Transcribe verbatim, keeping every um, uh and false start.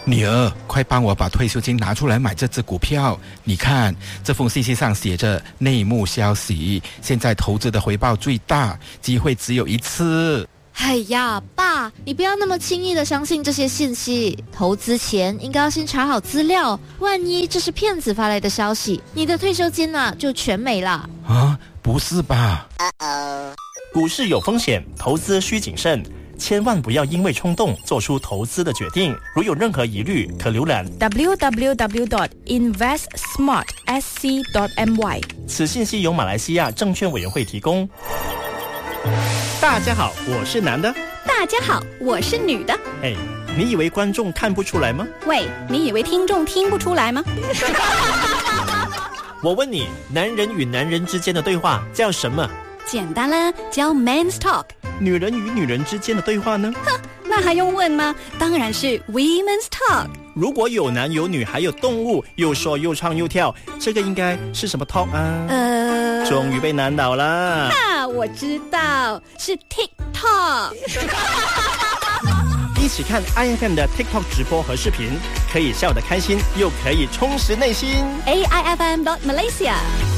女儿，快帮我把退休金拿出来买这只股票。你看，这封信息上写着内幕消息，现在投资的回报最大，机会只有一次。 哎呀，爸，你不要那么轻易的相信这些信息。投资前应该要先查好资料，万一这是骗子发来的消息，你的退休金啊就全没了。 啊，不是吧？ 股市有风险，投资需谨慎，千万不要因为冲动做出投资的决定。如有任何疑虑，可浏览 w w w dot invest smart s c dot m y。 此信息由马来西亚证券委员会提供。大家好，我是男的。 大家好，我是女的。 哎，你以为观众看不出来吗？ 喂，你以为听众听不出来吗？ 我问你，男人与男人之间的对话叫什么？ 简单啦，叫 Men's Talk。 女人与女人之间的对话呢？ 哼，那还用问吗？当然是 Women's Talk。 如果有男有女还有动物，又说又唱又跳，这个应该是什么 talk 啊？ 呃， 终于被难倒了。 啊，我知道，是 TikTok。 一起看 I F M 的 TikTok 直播和视频，可以笑得开心，又可以充实内心。 A I F M dot Malaysia。